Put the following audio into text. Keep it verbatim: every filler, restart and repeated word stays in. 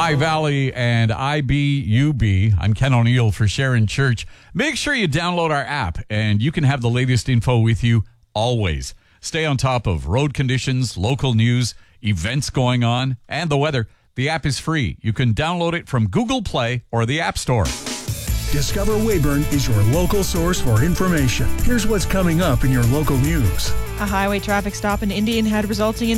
High Valley and I B U B. I'm Ken O'Neill for Sharon Church. Make sure you download our app, and you can have the latest info with you always. Stay on top of road conditions, local news, events going on, and the weather. The app is free. You can download it from Google Play or the App Store. Discover Weyburn is your local source for information. Here's what's coming up in your local news. A highway traffic stop in Indian Head resulting in